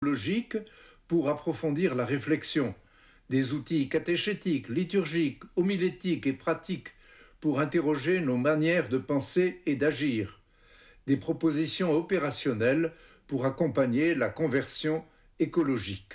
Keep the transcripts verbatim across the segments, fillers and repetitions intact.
logique pour approfondir la réflexion, des outils catéchétiques, liturgiques, homilétiques et pratiques pour interroger nos manières de penser et d'agir, des propositions opérationnelles pour accompagner la conversion écologique.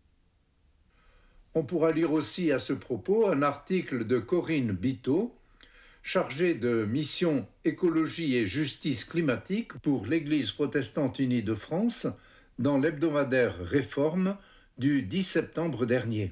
On pourra lire aussi à ce propos un article de Corinne Biteau, chargée de mission écologie et justice climatique pour l'Église protestante unie de France, dans l'hebdomadaire Réforme du dix septembre dernier.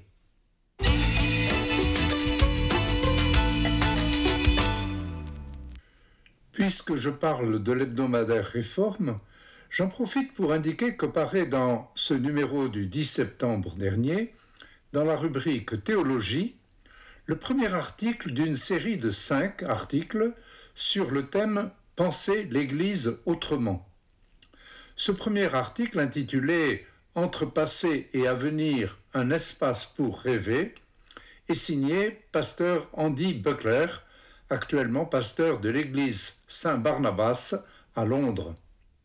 Puisque je parle de l'hebdomadaire Réforme, j'en profite pour indiquer que paraît dans ce numéro du dix septembre dernier, dans la rubrique Théologie, le premier article d'une série de cinq articles sur le thème « Penser l'Église autrement ». Ce premier article, intitulé « Entre passé et avenir, un espace pour rêver », est signé pasteur Andy Buckler, actuellement pasteur de l'église Saint-Barnabas à Londres.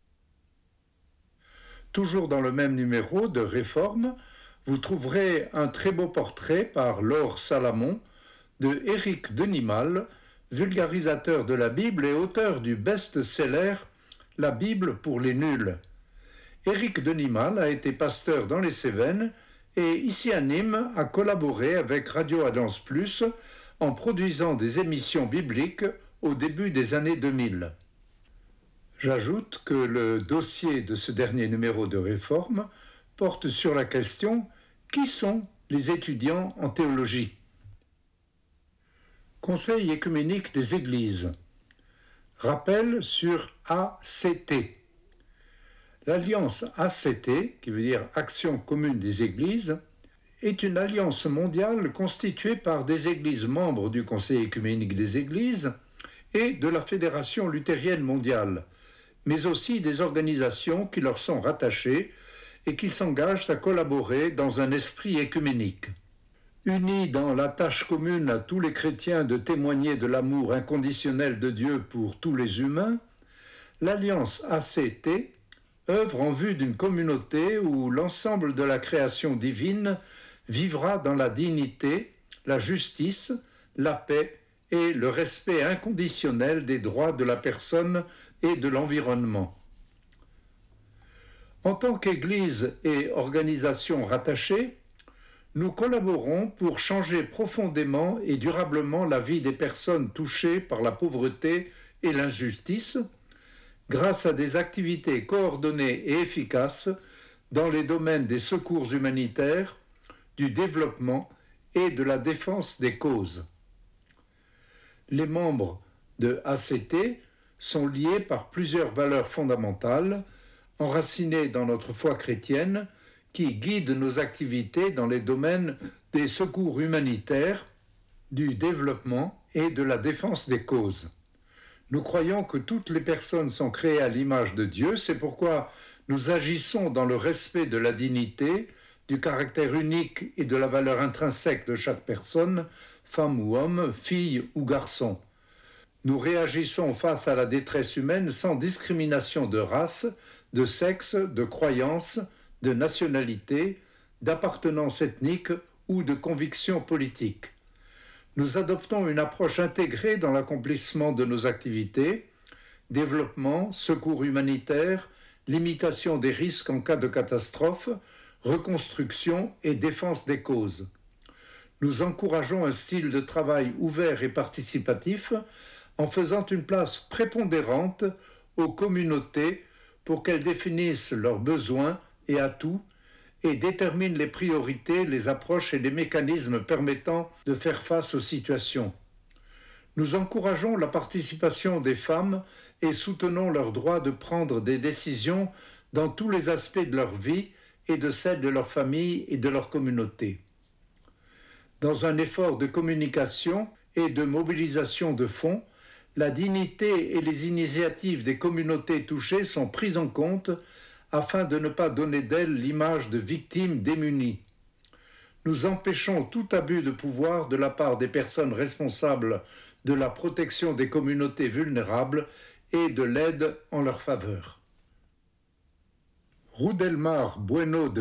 Toujours dans le même numéro de Réforme, vous trouverez un très beau portrait par Laure Salamon de Éric Denimal, vulgarisateur de la Bible et auteur du best-seller « La Bible pour les nuls ». Éric Denimal a été pasteur dans les Cévennes et ici à Nîmes a collaboré avec Radio Alliance Plus en produisant des émissions bibliques au début des années deux mille. J'ajoute que le dossier de ce dernier numéro de Réforme porte sur la question « Qui sont les étudiants en théologie ?» Conseil écuménique des Églises. Rappel sur A C T. L'alliance A C T, qui veut dire Action commune des Églises, est une alliance mondiale constituée par des églises membres du Conseil écuménique des Églises et de la Fédération luthérienne mondiale, mais aussi des organisations qui leur sont rattachées et qui s'engagent à collaborer dans un esprit écuménique. Unis dans la tâche commune à tous les chrétiens de témoigner de l'amour inconditionnel de Dieu pour tous les humains, l'alliance A C T œuvre en vue d'une communauté où l'ensemble de la création divine vivra dans la dignité, la justice, la paix et le respect inconditionnel des droits de la personne et de l'environnement. En tant qu'Église et organisation rattachée, nous collaborons pour changer profondément et durablement la vie des personnes touchées par la pauvreté et l'injustice, grâce à des activités coordonnées et efficaces dans les domaines des secours humanitaires, du développement et de la défense des causes. Les membres de A C T sont liés par plusieurs valeurs fondamentales, enracinées dans notre foi chrétienne, qui guident nos activités dans les domaines des secours humanitaires, du développement et de la défense des causes. Nous croyons que toutes les personnes sont créées à l'image de Dieu, c'est pourquoi nous agissons dans le respect de la dignité, du caractère unique et de la valeur intrinsèque de chaque personne, femme ou homme, fille ou garçon. Nous réagissons face à la détresse humaine sans discrimination de race, de sexe, de croyance, de nationalité, d'appartenance ethnique ou de conviction politique. Nous adoptons une approche intégrée dans l'accomplissement de nos activités, développement, secours humanitaire, limitation des risques en cas de catastrophe, reconstruction et défense des causes. Nous encourageons un style de travail ouvert et participatif en faisant une place prépondérante aux communautés pour qu'elles définissent leurs besoins et atouts et déterminent les priorités, les approches et les mécanismes permettant de faire face aux situations. Nous encourageons la participation des femmes et soutenons leur droit de prendre des décisions dans tous les aspects de leur vie et de celle de leur famille et de leur communauté. Dans un effort de communication et de mobilisation de fonds, la dignité et les initiatives des communautés touchées sont prises en compte afin de ne pas donner d'elles l'image de victimes démunies. Nous empêchons tout abus de pouvoir de la part des personnes responsables de la protection des communautés vulnérables et de l'aide en leur faveur. Rue Delmar Bueno